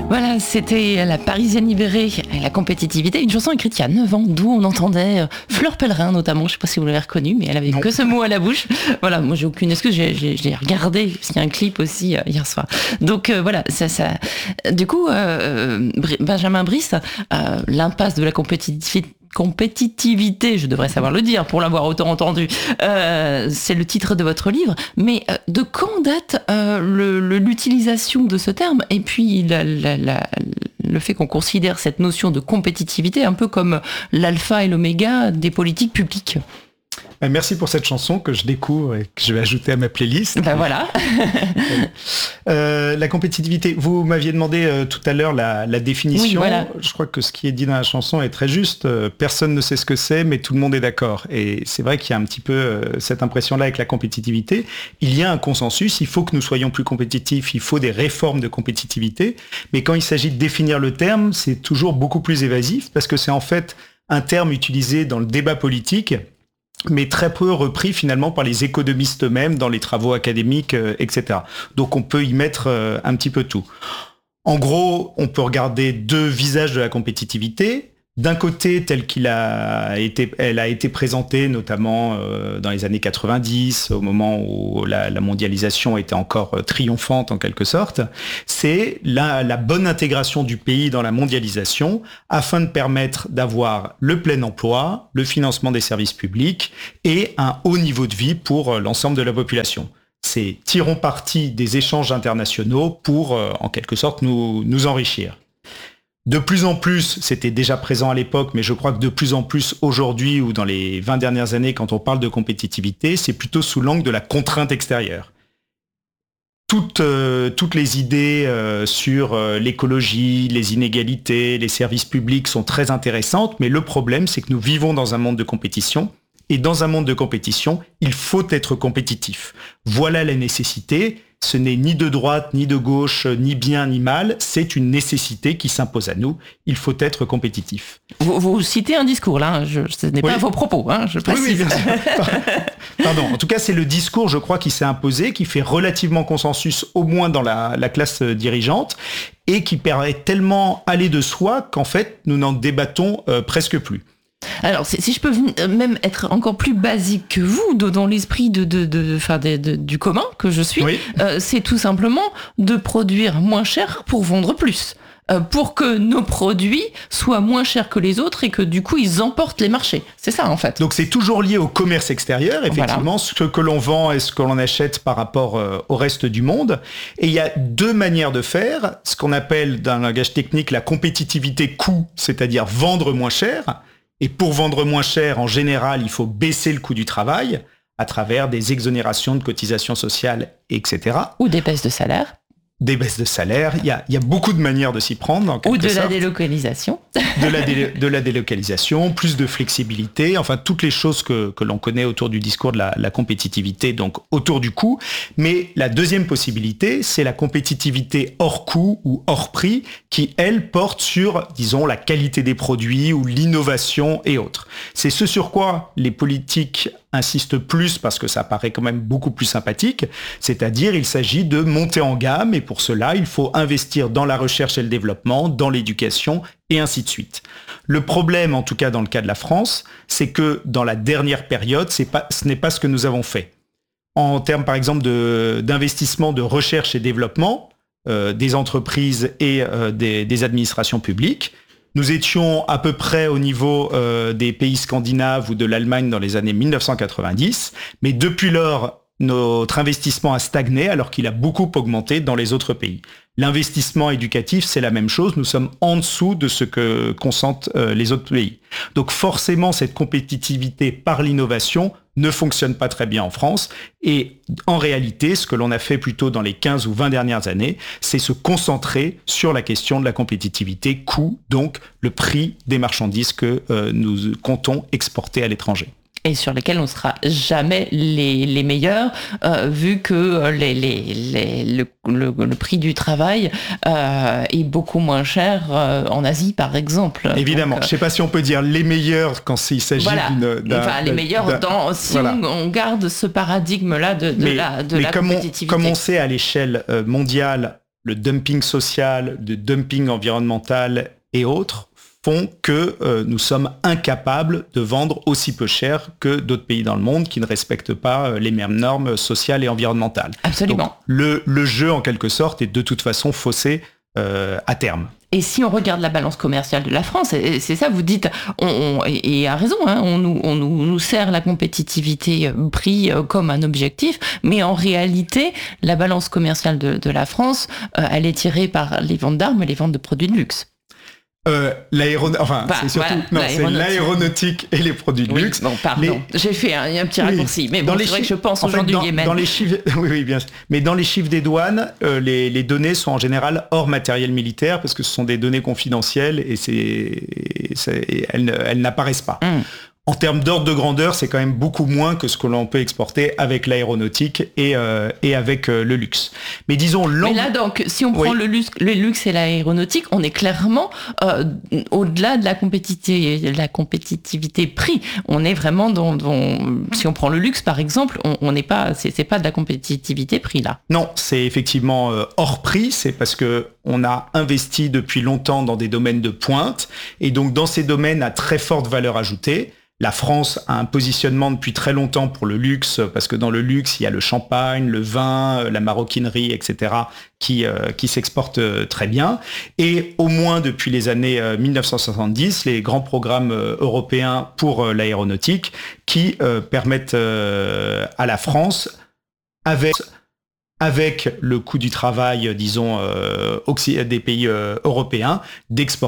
Voilà, c'était La Parisienne libérée et la compétitivité, une chanson écrite il y a 9 ans, d'où on entendait Fleur Pellerin notamment, je sais pas si vous l'avez reconnue, mais elle avait que ce mot à la bouche. Voilà, moi j'ai aucune excuse, j'ai regardé, parce qu'il y a un clip aussi hier soir. Donc voilà, ça. Du coup, Benjamin Brice, l'impasse de la compétitivité, je devrais savoir le dire pour l'avoir autant entendu, c'est le titre de votre livre, mais de quand date l'utilisation de ce terme et puis le fait qu'on considère cette notion de compétitivité un peu comme l'alpha et l'oméga des politiques publiques? Merci pour cette chanson que je découvre et que je vais ajouter à ma playlist. Ben voilà. La compétitivité, vous m'aviez demandé tout à l'heure la définition. Oui, voilà. Je crois que ce qui est dit dans la chanson est très juste. Personne ne sait ce que c'est, mais tout le monde est d'accord. Et c'est vrai qu'il y a un petit peu cette impression-là avec la compétitivité. Il y a un consensus, il faut que nous soyons plus compétitifs, il faut des réformes de compétitivité. Mais quand il s'agit de définir le terme, c'est toujours beaucoup plus évasif parce que c'est en fait un terme utilisé dans le débat politique, mais très peu repris finalement par les économistes eux-mêmes dans les travaux académiques, etc. Donc on peut y mettre un petit peu tout. En gros, on peut regarder deux visages de la compétitivité. D'un côté, elle a été présentée notamment dans les années 90, au moment où la mondialisation était encore triomphante en quelque sorte, c'est la bonne intégration du pays dans la mondialisation afin de permettre d'avoir le plein emploi, le financement des services publics et un haut niveau de vie pour l'ensemble de la population. C'est tirons parti des échanges internationaux pour, en quelque sorte, nous enrichir. De plus en plus, c'était déjà présent à l'époque, mais je crois que de plus en plus aujourd'hui ou dans les 20 dernières années, quand on parle de compétitivité, c'est plutôt sous l'angle de la contrainte extérieure. Toutes les idées sur l'écologie, les inégalités, les services publics sont très intéressantes, mais le problème, c'est que nous vivons dans un monde de compétition. Et dans un monde de compétition, il faut être compétitif. Voilà la nécessité. Ce n'est ni de droite, ni de gauche, ni bien, ni mal. C'est une nécessité qui s'impose à nous. Il faut être compétitif. Vous citez un discours, là. Ce n'est pas vos propos, hein, je précise. Oui, bien sûr. Pardon. En tout cas, c'est le discours, je crois, qui s'est imposé, qui fait relativement consensus, au moins dans la classe dirigeante, et qui permet tellement aller de soi qu'en fait, nous n'en débattons presque plus. Alors, si je peux même être encore plus basique que vous, dans l'esprit du commun que je suis, c'est tout simplement de produire moins cher pour vendre plus. Pour que nos produits soient moins chers que les autres et que du coup ils emportent les marchés. C'est ça en fait. Donc c'est toujours lié au commerce extérieur, effectivement, ce que l'on vend et ce que l'on achète par rapport au reste du monde. Et il y a deux manières de faire, ce qu'on appelle dans un langage technique la compétitivité coût, c'est-à-dire vendre moins cher. Et pour vendre moins cher, en général, il faut baisser le coût du travail à travers des exonérations de cotisations sociales, etc. Ou des baisses de salaire. Des baisses de salaire. Il y a beaucoup de manières de s'y prendre. En quelque sorte. La délocalisation. De la délocalisation, plus de flexibilité, enfin toutes les choses que l'on connaît autour du discours de la compétitivité, donc autour du coût. Mais la deuxième possibilité, c'est la compétitivité hors coût ou hors prix, qui, elle, porte sur, disons, la qualité des produits ou l'innovation et autres. C'est ce sur quoi les politiques insistent plus parce que ça paraît quand même beaucoup plus sympathique, c'est-à-dire il s'agit de monter en gamme et pour cela il faut investir dans la recherche et le développement, dans l'éducation et ainsi de suite. Le problème, en tout cas dans le cas de la France, c'est que dans la dernière période, ce n'est pas ce que nous avons fait. En termes par exemple d'investissement de recherche et développement des entreprises et des administrations publiques, nous étions à peu près au niveau des pays scandinaves ou de l'Allemagne dans les années 1990, mais depuis lors, notre investissement a stagné alors qu'il a beaucoup augmenté dans les autres pays. L'investissement éducatif, c'est la même chose, nous sommes en dessous de ce que consentent les autres pays. Donc forcément, cette compétitivité par l'innovation ne fonctionne pas très bien en France. Et en réalité, ce que l'on a fait plutôt dans les 15 ou 20 dernières années, c'est se concentrer sur la question de la compétitivité, coût, donc le prix des marchandises que nous comptons exporter à l'étranger. Et sur lesquels on ne sera jamais les meilleurs, vu que le prix du travail est beaucoup moins cher en Asie, par exemple. Évidemment, je ne sais pas si on peut dire les meilleurs quand il s'agit les meilleurs on garde ce paradigme-là de la compétitivité. Comme on sait à l'échelle mondiale, le dumping social, le dumping environnemental et autres font que nous sommes incapables de vendre aussi peu cher que d'autres pays dans le monde qui ne respectent pas les mêmes normes sociales et environnementales. Absolument. Donc, le jeu, en quelque sorte, est de toute façon faussé à terme. Et si on regarde la balance commerciale de la France, et c'est ça, vous dites, et à raison, hein, on nous sert la compétitivité prix comme un objectif, mais en réalité, la balance commerciale de la France, elle est tirée par les ventes d'armes et les ventes de produits de luxe. C'est surtout l'aéronautique et les produits de luxe. Bon, pardon, j'ai fait un petit raccourci, mais bon, c'est vrai que je pense aux gens du Yémen. Dans les chiffres, oui, bien sûr. Mais dans les chiffres des douanes, les données sont en général hors matériel militaire parce que ce sont des données confidentielles et elles n'apparaissent pas. En termes d'ordre de grandeur, c'est quand même beaucoup moins que ce que l'on peut exporter avec l'aéronautique et avec le luxe. Mais disons... Mais là, donc, si on prend le luxe et l'aéronautique, on est clairement au-delà de la compétitivité prix. On est vraiment si on prend le luxe, par exemple, on n'est pas... C'est pas de la compétitivité prix, là. Non, c'est effectivement hors prix. C'est parce que on a investi depuis longtemps dans des domaines de pointe. Et donc, dans ces domaines à très forte valeur ajoutée, la France a un positionnement depuis très longtemps pour le luxe, parce que dans le luxe, il y a le champagne, le vin, la maroquinerie, etc., qui s'exportent très bien. Et au moins depuis les années 1970, les grands programmes européens pour l'aéronautique qui permettent à la France, avec le coût du travail, disons, des pays européens, d'exporter